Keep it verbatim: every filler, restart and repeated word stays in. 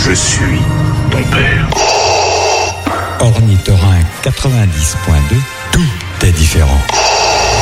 Je suis ton père. Ornithorynque quatre-vingt-dix point deux, tout est différent.